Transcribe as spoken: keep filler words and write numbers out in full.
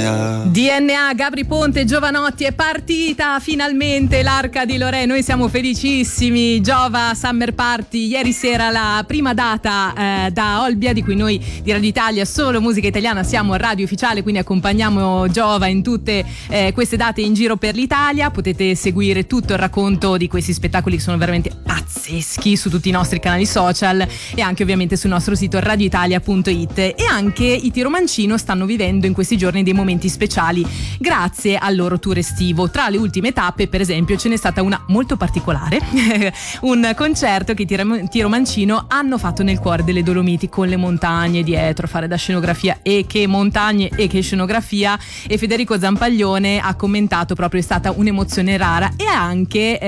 A. D N A, Gabri Ponte, Giovanotti, è partita finalmente l'Arca di Lorè, noi siamo felicissimi. Giova Summer Party, ieri sera la prima data eh, da Olbia, di cui noi di Radio Italia, solo musica italiana, siamo radio ufficiale, quindi accompagniamo Giova in tutte eh, queste date in giro per l'Italia. Potete seguire tutto il racconto di questi spettacoli che sono veramente pazzeschi su tutti i nostri canali social e anche ovviamente sul nostro sito radio italia punto it. E anche i Tiro Mancino stanno vivendo in questi giorni dei momenti speciali grazie al loro tour estivo. Tra le ultime tappe, per esempio, ce n'è stata una molto particolare un concerto che i Tiro Mancino hanno fatto nel cuore delle Dolomiti, con le montagne dietro, fare da scenografia, e che montagne e che scenografia. E Federico Zampaglione ha commentato proprio: è stata un'emozione rara e anche